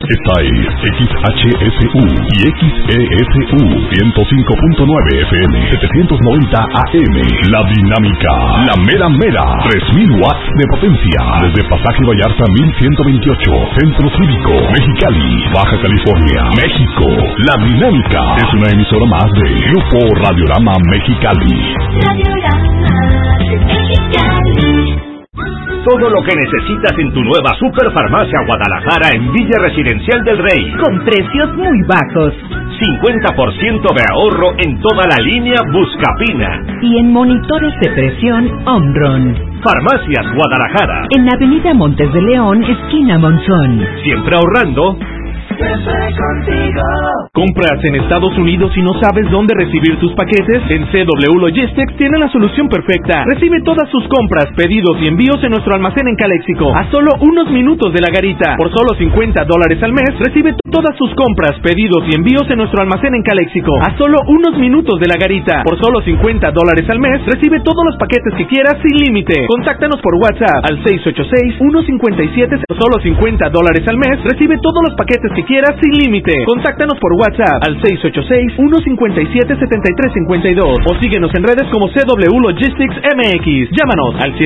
Esta es XHSU y XESU 105.9 FM 790 AM. La Dinámica, la mera mera, 3000 watts de potencia. Desde Pasaje Vallarta 1128, Centro Cívico, Mexicali, Baja California, México. La Dinámica es una emisora más de Grupo Radiorama Mexicali. Radiorama Mexicali. Todo lo que necesitas en tu nueva Superfarmacia Guadalajara en Villa Residencial del Rey. Con precios muy bajos. 50% de ahorro en toda la línea Buscapina. Y en monitores de presión Omron. Farmacias Guadalajara. En Avenida Montes de León, esquina Monzón. Siempre ahorrando. Siempre contigo. ¿Compras en Estados Unidos y no sabes dónde recibir tus paquetes? En CW Logistics tiene la solución perfecta. Recibe todas sus compras, pedidos y envíos en nuestro almacén en Caléxico, a solo unos minutos de la garita. Por solo $50 al mes, recibe todas sus compras, pedidos y envíos en nuestro almacén en Caléxico, a solo unos minutos de la garita. Por solo $50 al mes, recibe todos los paquetes que quieras sin límite. Contáctanos por WhatsApp al 686-157. Por solo $50 al mes, recibe todos los paquetes que quieras sin límite. Contáctanos por WhatsApp al 686-157-7352 o síguenos en redes como CW Logistics MX. Llámanos al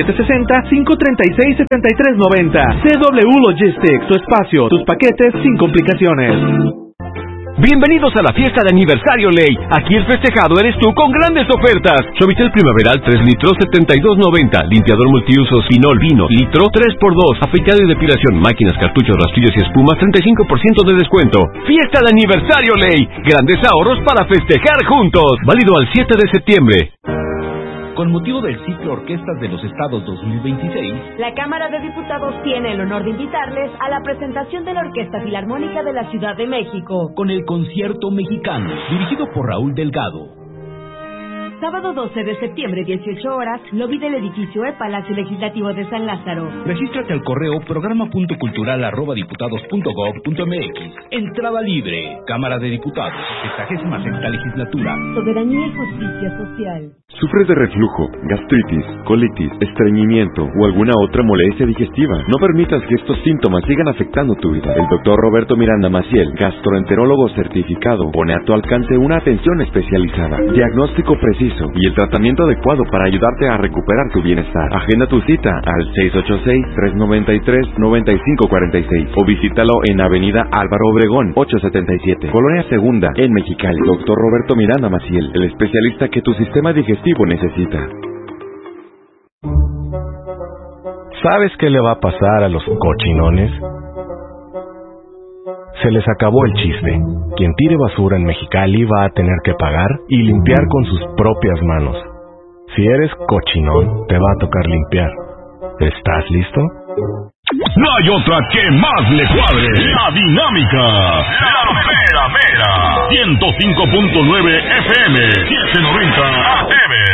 760-536-7390. CW Logistics, tu espacio, tus paquetes sin complicaciones. Bienvenidos a la fiesta de aniversario Ley. Aquí el festejado eres tú con grandes ofertas. Suavitel Primaveral 3 litros 72.90. Limpiador multiusos Pinol Vino litro 3x2. Afeitado y depilación, máquinas, cartuchos, rastrillos y espumas 35% de descuento. Fiesta de aniversario Ley. Grandes ahorros para festejar juntos. Válido al 7 de septiembre. Con motivo del ciclo Orquestas de los Estados 2026, la Cámara de Diputados tiene el honor de invitarles a la presentación de la Orquesta Filarmónica de la Ciudad de México, con el Concierto Mexicano, dirigido por Raúl Delgado. Sábado 12 de septiembre, 18 horas, lobby del edificio E, Palacio Legislativo de San Lázaro. Regístrate al correo programa.cultural@diputados.gov.mx. Entrada libre. Cámara de Diputados, 66ª Legislatura. Soberanía y justicia social. ¿Sufres de reflujo, gastritis, colitis, estreñimiento o alguna otra molestia digestiva? No permitas que estos síntomas sigan afectando tu vida. El doctor Roberto Miranda Maciel, gastroenterólogo certificado, pone a tu alcance una atención especializada, diagnóstico preciso y el tratamiento adecuado para ayudarte a recuperar tu bienestar. Agenda tu cita al 686-393-9546 o visítalo en Avenida Álvaro Obregón, 877, Colonia Segunda, en Mexicali. Doctor Roberto Miranda Maciel, el especialista que tu sistema digestivo necesita. ¿Sabes qué le va a pasar a los cochinones? Se les acabó el chiste. Quien tire basura en Mexicali va a tener que pagar y limpiar con sus propias manos. Si eres cochinón, te va a tocar limpiar. ¿Estás listo? No hay otra que más le cuadre. La Dinámica. La mera mera. 105.9 FM. 790 AM.